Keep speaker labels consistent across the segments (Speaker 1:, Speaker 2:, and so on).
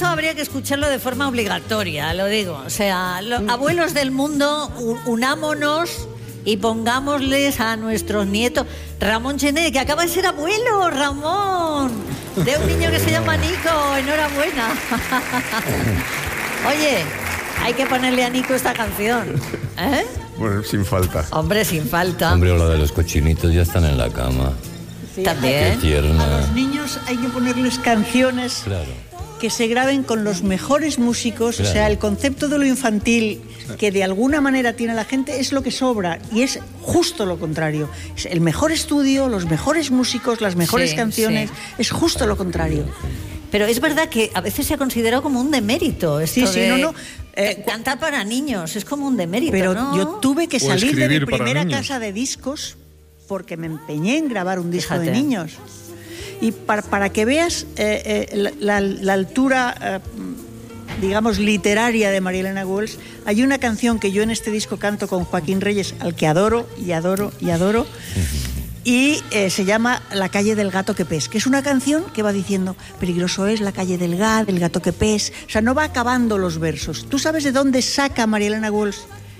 Speaker 1: habría que escucharlo de forma obligatoria, lo digo. O sea, abuelos del mundo, unámonos y pongámosles a nuestros nietos. Ramón Gené, que acaba de ser abuelo, Ramón, de un niño que se llama Nico. Enhorabuena. Oye, hay que ponerle a Nico esta canción, ¿eh?
Speaker 2: Bueno, sin falta.
Speaker 1: Hombre, sin falta.
Speaker 3: Hombre, la de los cochinitos ya están en la cama.
Speaker 4: Sí,
Speaker 1: también.
Speaker 3: Qué tierna.
Speaker 4: A los niños hay que ponerles canciones que se graben con los mejores músicos.
Speaker 3: Claro.
Speaker 4: O sea, el concepto de lo infantil que de alguna manera tiene la gente es lo que sobra, y es justo lo contrario. Es el mejor estudio, los mejores músicos, las mejores canciones, es justo lo contrario.
Speaker 1: Pero es verdad que a veces se ha considerado como un demérito esto de cantar para niños, es como un demérito,
Speaker 4: pero
Speaker 1: ¿no?
Speaker 4: yo tuve que salir de mi
Speaker 2: escribir para
Speaker 4: primera
Speaker 2: niños.
Speaker 4: casa de discos porque me empeñé en grabar un disco
Speaker 1: Fíjate.
Speaker 4: de niños. Y para que veas la altura, digamos, literaria de María Elena Walsh, hay una canción que yo en este disco canto con Joaquín Reyes, al que adoro y adoro y adoro, y se llama La calle del gato que pes, que es una canción que va diciendo peligroso es la calle del gato que pes. O sea, no va acabando los versos. ¿Tú sabes de dónde saca María Elena Walsh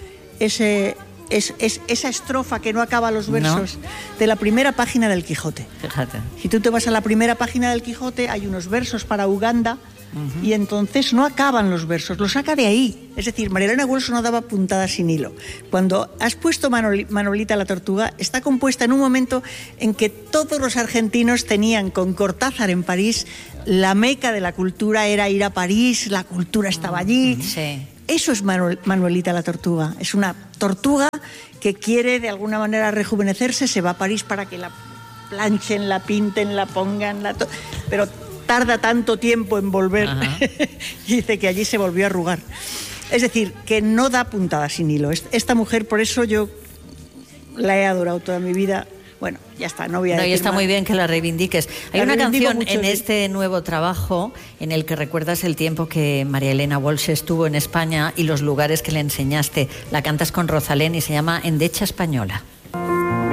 Speaker 4: esa estrofa que no acaba los versos?
Speaker 1: No.
Speaker 4: De la primera página del Quijote.
Speaker 1: Fíjate.
Speaker 4: Si tú te vas a la primera página del Quijote, hay unos versos para Uganda, y entonces no acaban los versos, los saca de ahí. Es decir, María Elena Walsh no daba puntadas sin hilo. Cuando has puesto Manolita la Tortuga, está compuesta en un momento en que todos los argentinos tenían con Cortázar en París, la meca de la cultura era ir a París, la cultura estaba allí.
Speaker 1: Sí.
Speaker 4: Eso es Manuelita la Tortuga. Es una tortuga que quiere de alguna manera rejuvenecerse, se va a París para que la planchen, la pinten, la pongan, pero tarda tanto tiempo en volver. Y dice que allí se volvió a arrugar. Es decir, que no da puntada sin hilo. Esta mujer, por eso yo la he adorado toda mi vida. Bueno, ya está, no voy a decir
Speaker 1: Y está
Speaker 4: más.
Speaker 1: muy bien que la reivindiques. Hay
Speaker 4: La
Speaker 1: una
Speaker 4: reivindico
Speaker 1: canción
Speaker 4: mucho,
Speaker 1: en
Speaker 4: sí.
Speaker 1: este nuevo trabajo en el que recuerdas el tiempo que María Elena Walsh estuvo en España y los lugares que le enseñaste. La cantas con Rosalén y se llama Endecha Española.